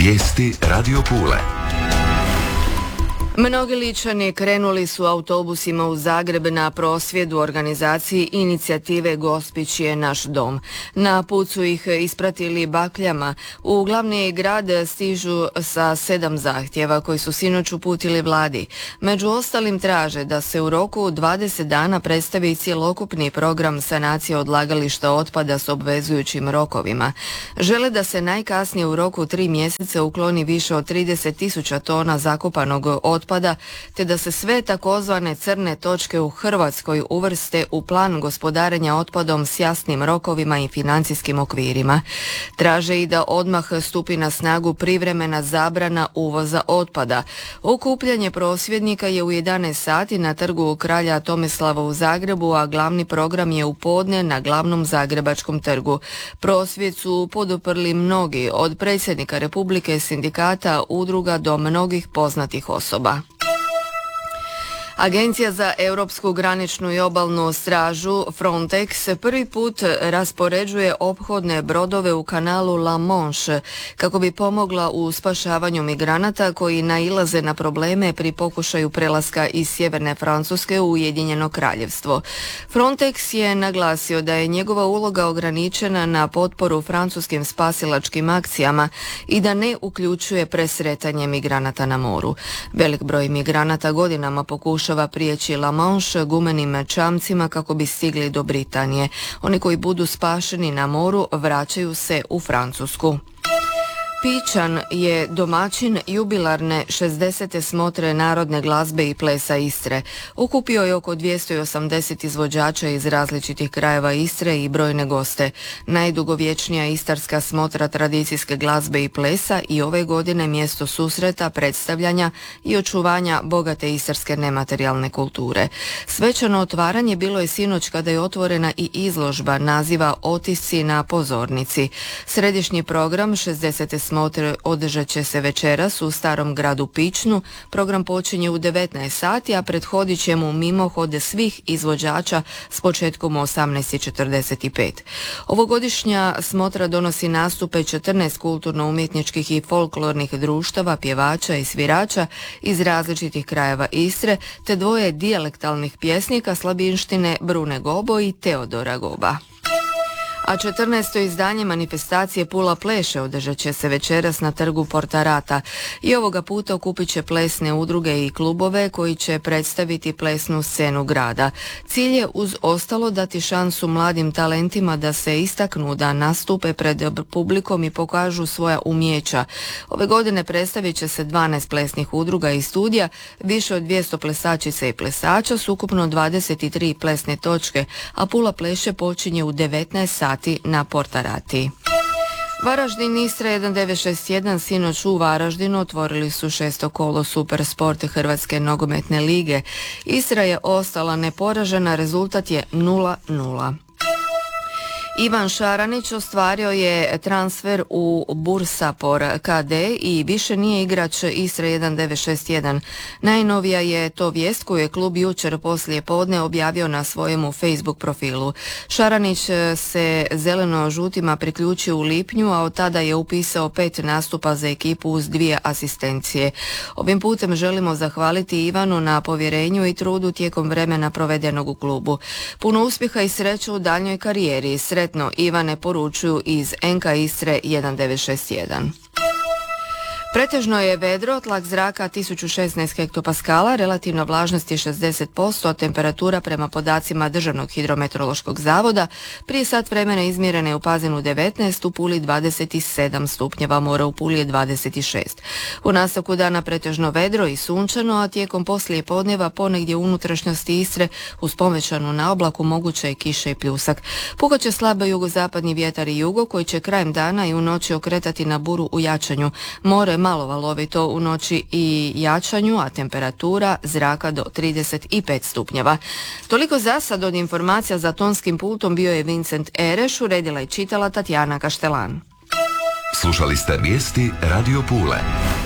Vijesti Radio Pule. Mnogi Ličani krenuli su autobusima u Zagreb na prosvjed u organizaciji inicijative Gospić je naš dom. Na put su ih ispratili bakljama. U glavni grad stižu sa 7 zahtjeva koji su sinoć uputili vladi. Među ostalim traže da se u roku 20 dana predstavi cjelokupni program sanacije odlagališta otpada s obvezujućim rokovima. Žele da se najkasnije u roku 3 mjeseca ukloni više od 30.000 tona zakopanog otpada, te da se sve takozvane crne točke u Hrvatskoj uvrste u plan gospodarenja otpadom s jasnim rokovima i financijskim okvirima. Traže i da odmah stupi na snagu privremena zabrana uvoza otpada. Okupljanje prosvjednika je u 11 sati na trgu Kralja Tomislava u Zagrebu, a glavni program je u podne na glavnom Zagrebačkom trgu. Prosvjed su poduprli mnogi, od predsjednika Republike, sindikata, udruga do mnogih poznatih osoba. Agencija za europsku graničnu i obalnu stražu Frontex prvi put raspoređuje ophodne brodove u kanalu La Manche kako bi pomogla u spašavanju migranata koji nailaze na probleme pri pokušaju prelaska iz sjeverne Francuske u Ujedinjeno Kraljevstvo. Frontex je naglasio da je njegova uloga ograničena na potporu francuskim spasilačkim akcijama i da ne uključuje presretanje migranata na moru. Velik broj migranata godinama pokušava prijeći La Manche gumenim čamcima kako bi stigli do Britanije. Oni koji budu spašeni na moru vraćaju se u Francusku. Pičan je domaćin jubilarne 60. smotre narodne glazbe i plesa Istre. Okupio je oko 280 izvođača iz različitih krajeva Istre i brojne goste. Najdugovječnija istarska smotra tradicijske glazbe i plesa i ove godine mjesto susreta, predstavljanja i očuvanja bogate istarske nematerijalne kulture. Svečano otvaranje bilo je sinoć kada je otvorena i izložba naziva Otisci na pozornici. Središnji program 60. smotre održat će se večeras u Starom gradu Pičnu. Program počinje u 19 sati, a prethodit će mu mimohode svih izvođača s početkom u 18:45. Ovogodišnja smotra donosi nastupe 14 kulturno-umjetničkih i folklornih društava, pjevača i svirača iz različitih krajeva Istre, te dvoje dijalektalnih pjesnika Slabinštine Brune Gobo i Teodora Goba. A 14. izdanje manifestacije Pula pleše održat će se večeras na trgu Portarata i ovoga puta okupit će plesne udruge i klubove koji će predstaviti plesnu scenu grada. Cilj je uz ostalo dati šansu mladim talentima da se istaknu, da nastupe pred publikom i pokažu svoja umjeća. Ove godine predstavit će se 12 plesnih udruga i studija, više od 200 plesačica i plesača s ukupno 23 plesne točke, a Pula pleše počinje u 19 sati na Portarati. Varaždin Istra 1961 sinoć u Varaždinu otvorili su 6. kolo Super Sport Hrvatske nogometne lige. Istra je ostala neporažena, rezultat je 0:0. Ivan Šaranić ostvario je transfer u Bursapor KD i više nije igrač Istre 1961. Najnovija je to vijest koju je klub jučer poslije podne objavio na svojemu Facebook profilu. Šaranić se zeleno-žutima priključio u lipnju, a od tada je upisao 5 nastupa za ekipu uz 2 asistencije. Ovim putem želimo zahvaliti Ivanu na povjerenju i trudu tijekom vremena provedenog u klubu. Puno uspjeha i sreće u daljnjoj karijeri. Sretno Ivane, poručuju iz NK Istre 1961. Pretežno je vedro, tlak zraka 1016 hektopaskala, relativna vlažnost je 60%, a temperatura prema podacima Državnog hidrometeorološkog zavoda prije sat vremena izmjerena je u Pazinu 19, u Puli 27 stupnjeva, mora u Puli je 26. U nastavku dana pretežno vedro i sunčano, a tijekom poslije podneva ponegdje u unutrašnjosti Istre uz povećanu naoblaku moguće je kiša i pljusak. Puhat će slab jugozapadni vjetar i jugo koji će krajem dana i u noći okretati na buru u jačanju. More malo valovito u noći i jačanju, a temperatura zraka do 35 stupnjeva. Toliko za sad. Od informacija za tonskim pultom bio je Vincent Ereš, uredila i čitala Tatjana Kaštelan. Slušali ste vijesti Radio Pule.